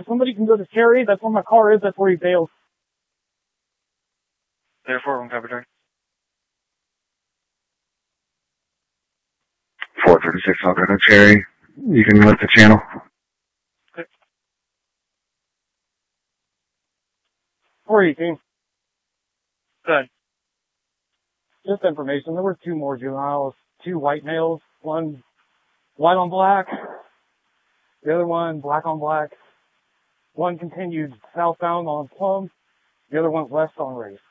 if somebody can go to Cherry, that's where my car is, that's where he bailed. Therefore, 1 copy track. 436, I'll go to Cherry. You can lift the channel. Okay. 418. Good. Just information, there were 2 more juveniles, 2 white males, one white on black, the other one black on black. One continued southbound on Plum, the other one's west on Race.